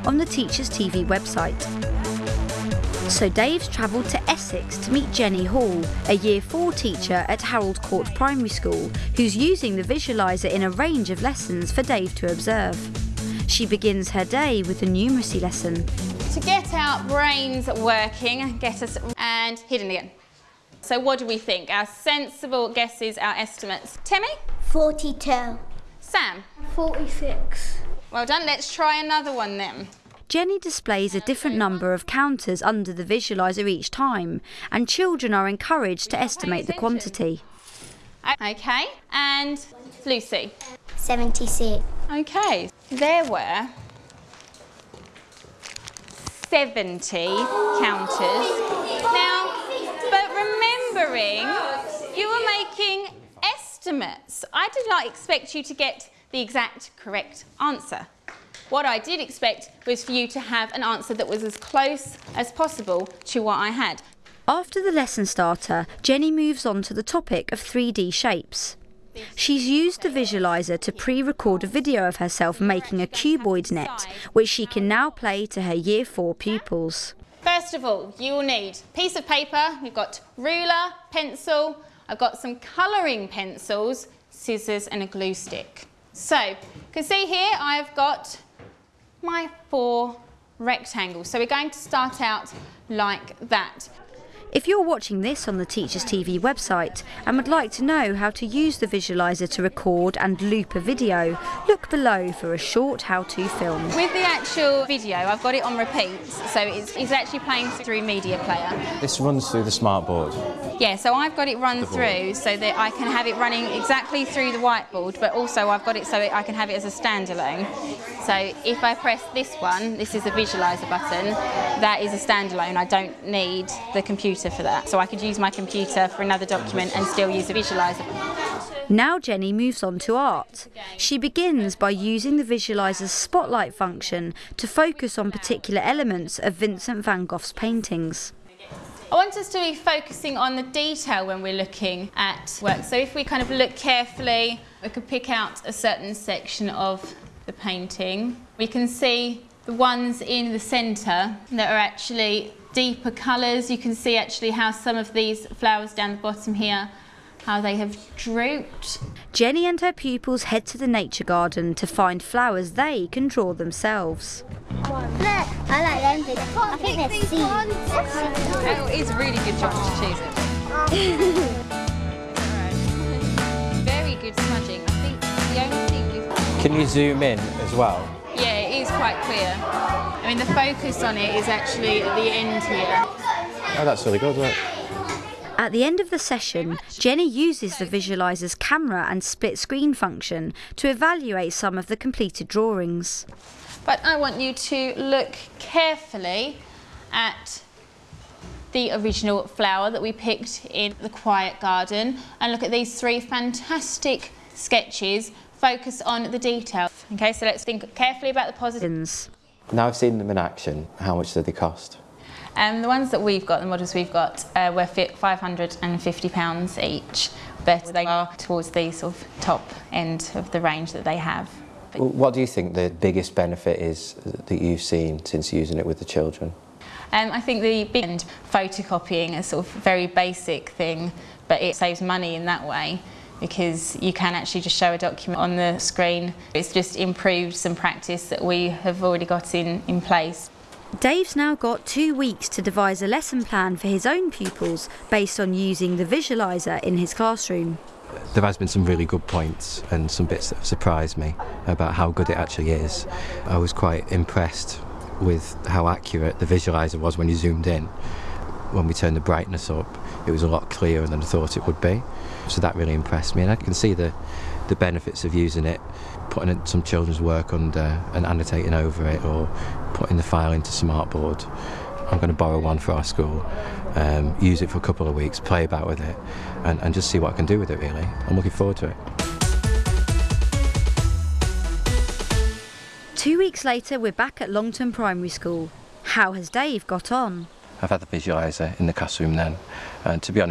on the Teachers TV website. So Dave's travelled to Essex to meet Jenny Hall, a Year 4 teacher at Harold Court Primary School, who's using the visualiser in a range of lessons for Dave to observe. She begins her day with a numeracy lesson. To get our brains working, get us and hidden again. So what do we think? Our sensible guesses, our estimates. Temi? 42. Sam? 46. Well done, let's try another one then. Jenny displays a different number of counters under the visualiser each time, and children are encouraged to estimate the quantity. Okay, and Lucy? 76. Okay, there were 70 counters. Now, but remembering, you were making estimates. I did not expect you to get the exact correct answer. What I did expect was for you to have an answer that was as close as possible to what I had. After the lesson starter, Jenny moves on to the topic of 3D shapes. She's used the visualiser to pre-record a video of herself making a cuboid net, which she can now play to her Year 4 pupils. First of all, you will need a piece of paper. We've got ruler, pencil. I've got some colouring pencils, scissors and a glue stick. So, you can see here I've got my 4 rectangles. So we're going to start out like that. If you're watching this on the Teachers TV website and would like to know how to use the visualiser to record and loop a video, look below for a short how-to film. With the actual video, I've got it on repeat, so it's actually playing through Media Player. This runs through the smartboard. Yeah, so I've got it run through so that I can have it running exactly through the whiteboard, but also I've got it so I can have it as a standalone. So if I press this one, this is the visualiser button, that is a standalone. I don't need the computer for that. So I could use my computer for another document and still use the visualiser. Now Jenny moves on to art. She begins by using the visualiser's spotlight function to focus on particular elements of Vincent van Gogh's paintings. I want us to be focusing on the detail when we're looking at work. So if we kind of look carefully, we could pick out a certain section of the painting. We can see the ones in the centre that are actually deeper colours. You can see actually how some of these flowers down the bottom here, how they have drooped. Jenny and her pupils head to the nature garden to find flowers they can draw themselves. Look, I like them. I think they're seeds. Oh, it is a really good job to choose it. Very good smudging. I think the only thing we've... Can you zoom in as well? Yeah, it is quite clear. I mean, the focus on it is actually at the end here. Oh, that's really good, right? At the end of the session, Jenny uses the visualiser's camera and split screen function to evaluate some of the completed drawings. But I want you to look carefully at the original flower that we picked in the quiet garden and look at these 3 fantastic sketches. Focus on the detail. Okay, so let's think carefully about the positives. Now I've seen them in action, how much do they cost? The ones that we've got, the models we've got, were £550 each, but they are towards the sort of top end of the range that they have. Well, what do you think the biggest benefit is that you've seen since using it with the children? I think the big end, photocopying, a sort of very basic thing, but it saves money in that way, because you can actually just show a document on the screen. It's just improved some practice that we have already got in place. Dave's now got 2 weeks to devise a lesson plan for his own pupils based on using the visualiser in his classroom. There has been some really good points and some bits that have surprised me about how good it actually is. I was quite impressed with how accurate the visualiser was when you zoomed in. When we turned the brightness up, it was a lot clearer than I thought it would be. So that really impressed me, and I can see the benefits of using it, putting some children's work under and annotating over it, or putting the file into Smartboard. I'm going to borrow one for our school, use it for a couple of weeks, play about with it, and just see what I can do with it, really. I'm looking forward to it. 2 weeks later, we're back at Longton Primary School. How has Dave got on? I've had the visualiser in the classroom then, and to be honest,